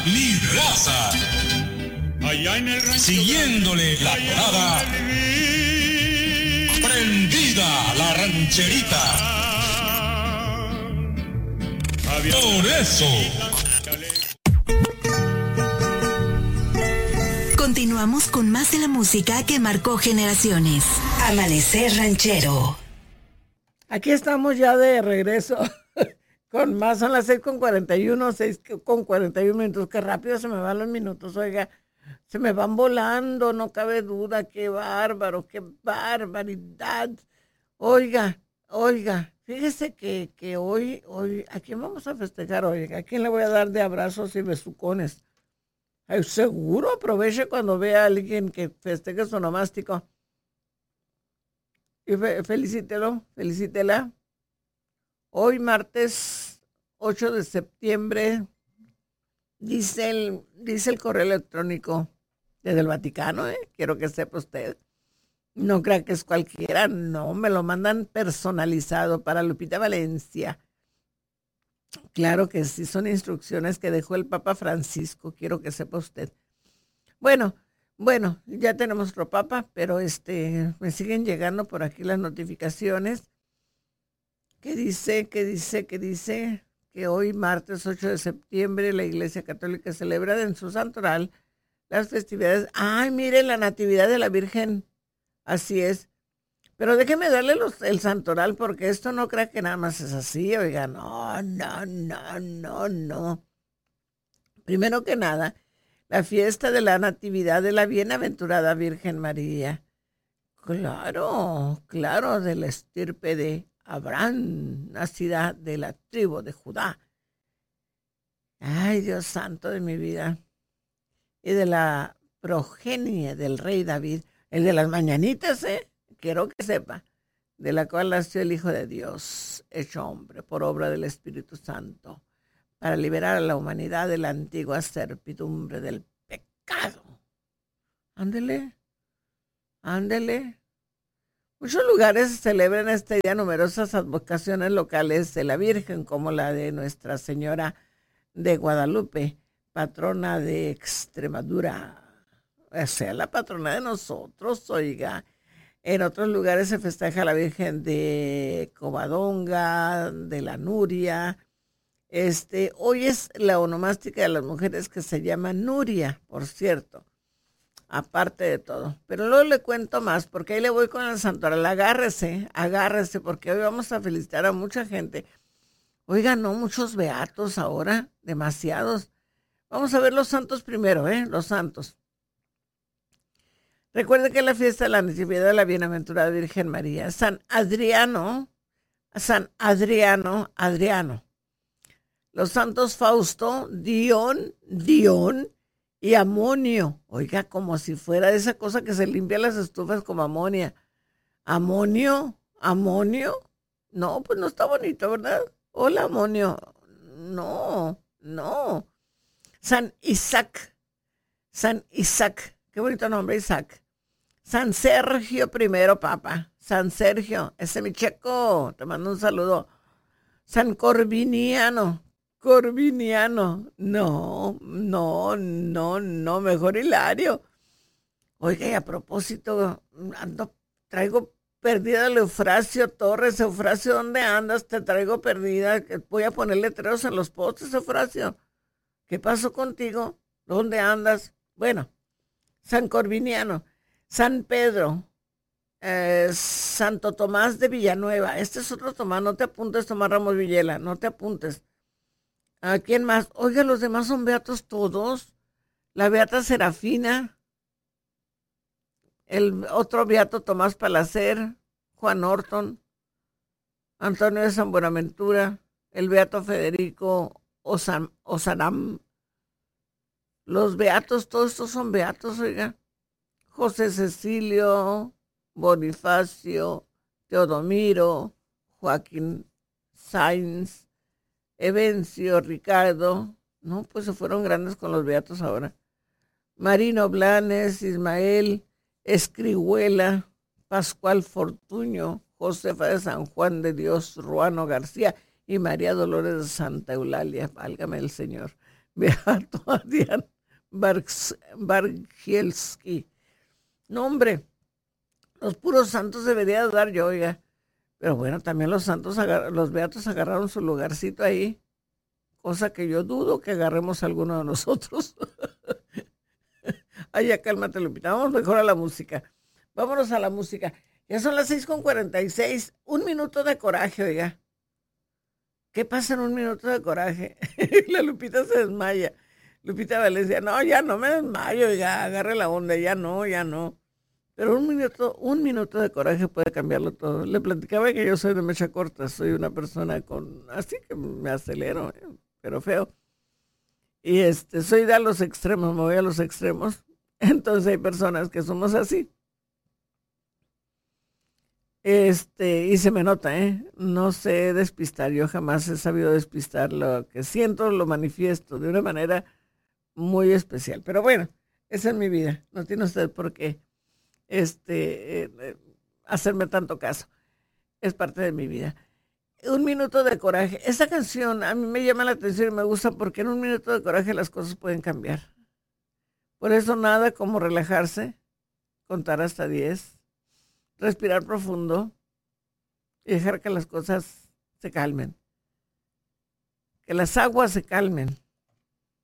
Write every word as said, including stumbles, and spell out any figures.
Libraza. Siguiéndole la tonada, prendida la rancherita. Por eso. Continuamos con más de la música que marcó generaciones. Amanecer Ranchero. Aquí estamos ya de regreso con más. Son las seis con cuarenta y uno, seis con cuarenta y uno minutos. Qué rápido se me van los minutos, oiga. Se me van volando, no cabe duda. Qué bárbaro, qué barbaridad. Oiga, oiga, fíjese que, que hoy, hoy, ¿a quién vamos a festejar hoy? ¿A quién le voy a dar de abrazos y besucones? Ay, seguro aproveche cuando vea a alguien que festeje su nomástico. Y fe, felicítelo, felicítela. Hoy martes ocho de septiembre, dice el, dice el correo electrónico desde el Vaticano, ¿eh? Quiero que sepa usted. No crea que es cualquiera, no, me lo mandan personalizado para Lupita Valencia. Claro que sí, son instrucciones que dejó el Papa Francisco, quiero que sepa usted. Bueno, bueno, ya tenemos otro Papa, pero este, me siguen llegando por aquí las notificaciones. ¿Qué dice, qué dice, qué dice? Que hoy, martes ocho de septiembre, la Iglesia Católica celebra en su santoral las festividades. ¡Ay, mire la Natividad de la Virgen! Así es. Pero déjeme darle los, el santoral, porque esto no crea que nada más es así, oiga, no, no, no, no, no. Primero que nada, la fiesta de la Natividad de la Bienaventurada Virgen María. Claro, claro, de la estirpe de Abraham, nacida de la tribu de Judá. Ay, Dios santo de mi vida. Y de la progenie del rey David, el de las mañanitas, ¿eh? Quiero que sepa, de la cual nació el Hijo de Dios, hecho hombre, por obra del Espíritu Santo, para liberar a la humanidad de la antigua servidumbre del pecado. Ándele, ándele. Muchos lugares celebran este día numerosas advocaciones locales de la Virgen, como la de Nuestra Señora de Guadalupe, patrona de Extremadura. O sea, la patrona de nosotros, oiga. En otros lugares se festeja la Virgen de Covadonga, de la Nuria. Este, hoy es la onomástica de las mujeres que se llama Nuria, por cierto, aparte de todo. Pero luego le cuento más, porque ahí le voy con el santoral. Agárrese, agárrese, porque hoy vamos a felicitar a mucha gente. Oiga, no, muchos beatos ahora, demasiados. Vamos a ver los santos primero, ¿eh? Los santos. Recuerden que la fiesta de la Natividad de la Bienaventurada Virgen María, San Adriano, San Adriano, Adriano. Los santos Fausto, Dion, Dion y Amonio. Oiga, como si fuera esa cosa que se limpia las estufas como amonia. ¿Amonio? ¿Amonio? No, pues no está bonito, ¿verdad? Hola, Amonio. No, no. San Isaac, San Isaac. Qué bonito nombre, Isaac. San Sergio primero, Papa. San Sergio, ese mi checo, te mando un saludo. San Corviniano, Corviniano. No, no, no, no, mejor Hilario. Oiga, y a propósito, ando, traigo perdida el Eufrasio Torres. Eufrasio, ¿dónde andas? Te traigo perdida. Voy a poner letreros en los postes, Eufrasio. ¿Qué pasó contigo? ¿Dónde andas? Bueno, San Corviniano, San Pedro, eh, Santo Tomás de Villanueva. Este es otro Tomás, no te apuntes, Tomás Ramos Villela, no te apuntes. ¿A quién más? Oiga, los demás son beatos todos. La beata Serafina, el otro beato Tomás Palacer, Juan Orton, Antonio de San Buenaventura, el beato Federico Osan, Osanam. Los beatos, todos estos son beatos, oiga. José Cecilio, Bonifacio, Teodomiro, Joaquín Sainz, Evencio, Ricardo. No, pues se fueron grandes con los beatos ahora. Marino Blanes, Ismael, Escrihuela, Pascual Fortuño, Josefa de San Juan de Dios, Ruano García y María Dolores de Santa Eulalia. Válgame el Señor. Beato Adrián Bargielski. No, hombre, los puros santos debería dar yo, oiga. Pero bueno, también los santos, agar- los beatos agarraron su lugarcito ahí, cosa que yo dudo que agarremos alguno de nosotros. Ay, ya cálmate, Lupita. Vamos mejor a la música. Vámonos a la música. Ya son las seis con cuarenta y seis. Un minuto de coraje, oiga. ¿Qué pasa en un minuto de coraje? La Lupita se desmaya. Lupita Valencia, no, ya no me desmayo, ya agarre la onda, ya no, ya no. Pero un minuto, un minuto de coraje puede cambiarlo todo. Le platicaba que yo soy de mecha corta, soy una persona con, así que me acelero, ¿eh? Pero feo. Y este, soy de a los extremos, me voy a los extremos. Entonces hay personas que somos así. Este, y se me nota, ¿eh? No sé despistar, yo jamás he sabido despistar lo que siento, lo manifiesto de una manera muy especial. Pero bueno, esa es mi vida, no tiene usted por qué este, eh, eh, hacerme tanto caso. Es parte de mi vida. Un minuto de coraje. Esta canción a mí me llama la atención y me gusta porque en un minuto de coraje las cosas pueden cambiar. Por eso nada como relajarse, contar hasta diez, respirar profundo y dejar que las cosas se calmen. Que las aguas se calmen.